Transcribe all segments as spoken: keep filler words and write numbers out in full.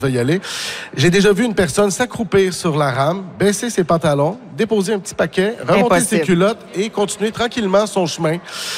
Je vais y aller. J'ai déjà vu une personne s'accroupir sur la rame, baisser ses pantalons, déposer un petit paquet, remonter Impossible. ses culottes et continuer tranquillement son chemin.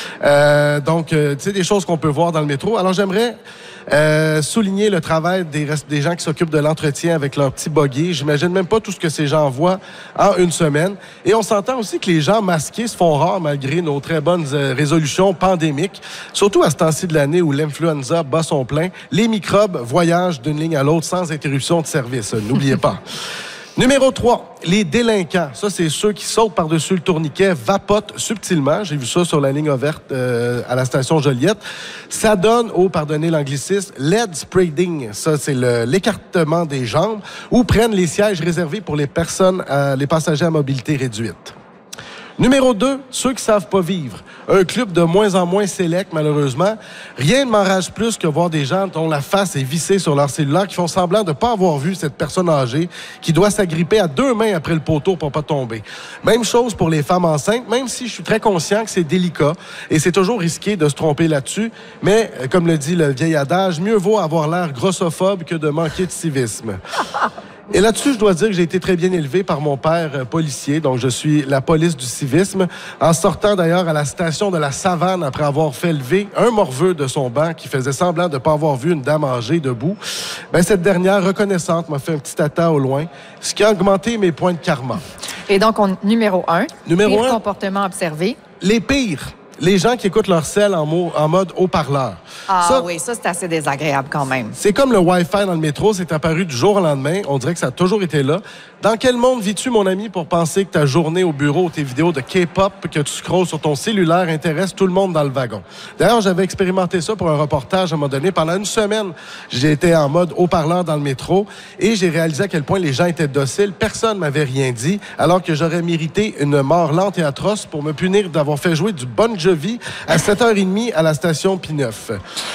Euh, donc, euh, tu sais, des choses qu'on peut voir dans le métro. Alors, j'aimerais euh, souligner le travail des, des gens qui s'occupent de l'entretien avec leur petit buggy. J'imagine même pas tout ce que ces gens voient en une semaine. Et on s'entend aussi que les gens masqués se font rares malgré nos très bonnes euh, résolutions pandémiques. Surtout à ce temps-ci de l'année où l'influenza bat son plein. Les microbes voyagent d'une ligne à l'autre sans interruption de service. N'oubliez pas. Numéro trois, les délinquants. Ça, c'est ceux qui sautent par-dessus le tourniquet, vapotent subtilement. J'ai vu ça sur la ligne verte euh, à la station Joliette. Ça donne, oh, pardonnez l'anglicisme, lead spreading. Ça, c'est le, l'écartement des jambes ou prennent les sièges réservés pour les personnes, euh, les passagers à mobilité réduite. Numéro deux, ceux qui savent pas vivre. Un club de moins en moins sélect, malheureusement. Rien ne m'enrage plus que voir des gens dont la face est vissée sur leur cellulaire qui font semblant de pas avoir vu cette personne âgée qui doit s'agripper à deux mains après le poteau pour pas tomber. Même chose pour les femmes enceintes, même si je suis très conscient que c'est délicat et c'est toujours risqué de se tromper là-dessus. Mais, comme le dit le vieil adage, mieux vaut avoir l'air grossophobe que de manquer de civisme. Et là-dessus, je dois dire que j'ai été très bien élevé par mon père euh, policier, donc je suis la police du civisme. En sortant d'ailleurs à la station de la Savane après avoir fait lever un morveux de son banc qui faisait semblant de ne pas avoir vu une dame âgée debout, ben, cette dernière reconnaissante m'a fait un petit tata au loin, ce qui a augmenté mes points de karma. Et donc, on, numéro un, Numéro pire un, comportement observé. Les pires. Les gens qui écoutent leur cell en, mo- en mode haut-parleur. Ah ça, oui, ça, c'est assez désagréable quand même. C'est comme le Wi-Fi dans le métro, c'est apparu du jour au lendemain. On dirait que ça a toujours été là. Dans quel monde vis-tu, mon ami, pour penser que ta journée au bureau ou tes vidéos de K-pop que tu scrolles sur ton cellulaire intéressent tout le monde dans le wagon? D'ailleurs, j'avais expérimenté ça pour un reportage à un moment donné. Pendant une semaine, j'ai été en mode haut-parleur dans le métro et j'ai réalisé à quel point les gens étaient dociles. Personne ne m'avait rien dit, alors que j'aurais mérité une mort lente et atroce pour me punir d'avoir fait jouer du Bon Jovi à sept heures trente à la station P neuf.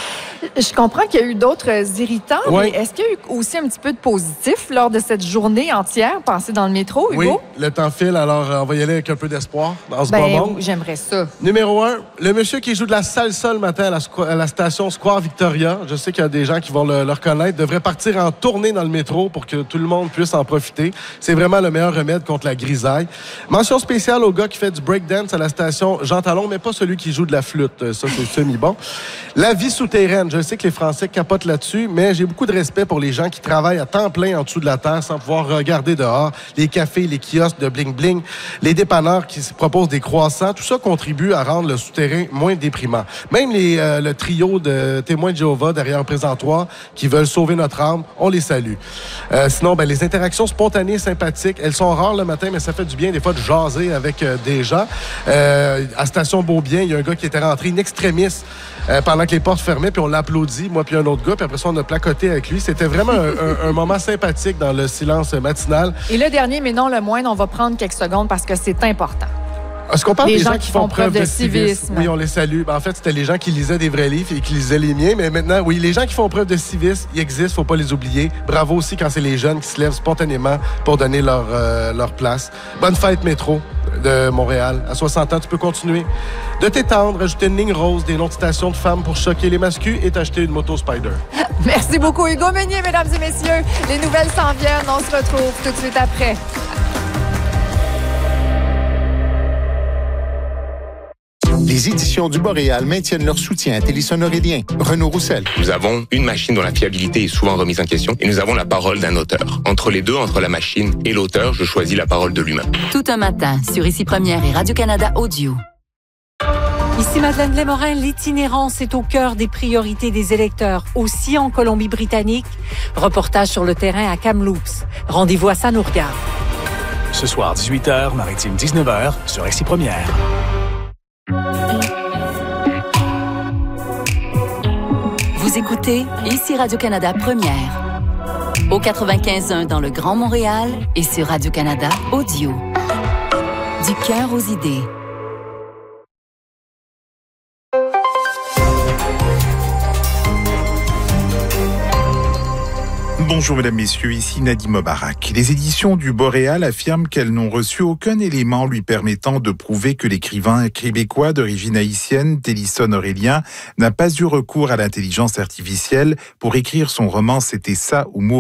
Je comprends qu'il y a eu d'autres irritants, oui. mais est-ce qu'il y a eu aussi un petit peu de positif lors de cette journée entière passée dans le métro, Hugo? Oui, le temps file, alors euh, on va y aller avec un peu d'espoir dans ce ben, bon monde. J'aimerais ça. Numéro un, le monsieur qui joue de la salsa le matin à la, squ- à la station Square Victoria, je sais qu'il y a des gens qui vont le, le reconnaître, devrait partir en tournée dans le métro pour que tout le monde puisse en profiter. C'est vraiment le meilleur remède contre la grisaille. Mention spéciale au gars qui fait du breakdance à la station Jean Talon, mais pas celui qui joue de la flûte. Ça, c'est semi-bon. La vie souterraine, je sais que les Français capotent là-dessus, mais j'ai beaucoup de respect pour les gens qui travaillent à temps plein en dessous de la terre sans pouvoir regarder dehors. Les cafés, les kiosques de bling-bling, les dépanneurs qui se proposent des croissants, tout ça contribue à rendre le souterrain moins déprimant. Même les, euh, le trio de témoins de Jéhovah derrière un présentoir qui veulent sauver notre âme, on les salue. Euh, sinon, ben, les interactions spontanées, sympathiques, elles sont rares le matin, mais ça fait du bien des fois de jaser avec euh, des gens. Euh, à Station Beaubien, il y a un gars qui était rentré in extremis euh, pendant que les portes fermaient, puis on l'applaudit, moi puis un autre gars, puis après ça, on a placoté avec lui. C'était vraiment un, un, un moment sympathique dans le silence matinal. Et le dernier, mais non le moindre, on va prendre quelques secondes parce que c'est important. Est-ce qu'on parle les des gens gens qui font preuve de civisme? Oui, on les salue. Ben, en fait, c'était les gens qui lisaient des vrais livres et qui lisaient les miens. Mais maintenant, oui, les gens qui font preuve de civisme, ils existent, faut pas les oublier. Bravo aussi quand c'est les jeunes qui se lèvent spontanément pour donner leur, euh, leur place. Bonne fête, métro de Montréal. À soixante ans, tu peux continuer de t'étendre, ajouter une ligne rose, des noms de stations de femmes pour choquer les mascus et t'acheter une moto Spider. Merci beaucoup, Hugo Meunier, mesdames et messieurs. Les nouvelles s'en viennent. On se retrouve tout de suite après. Les éditions du Boréal maintiennent leur soutien à Télésonorielien. Renaud Roussel. Nous avons une machine dont la fiabilité est souvent remise en question et nous avons la parole d'un auteur. Entre les deux, entre la machine et l'auteur, je choisis la parole de l'humain. Tout un matin sur Ici Première et Radio-Canada Audio. Ici Madeleine Lémorin, l'itinérance est au cœur des priorités des électeurs, aussi en Colombie-Britannique. Reportage sur le terrain à Kamloops. Rendez-vous à Ça nous regarde. Ce soir, dix-huit heures, Maritime dix-neuf heures, sur Ici Première. Vous écoutez Ici Radio-Canada Première. Au quatre-vingt-quinze point un dans le Grand Montréal et sur Radio-Canada Audio. Du cœur aux idées. Bonjour mesdames, messieurs, ici Nadim Mobarak. Les éditions du Boréal affirment qu'elles n'ont reçu aucun élément lui permettant de prouver que l'écrivain québécois d'origine haïtienne, Télésonorielien, n'a pas eu recours à l'intelligence artificielle pour écrire son roman « C'était ça ou mourir ».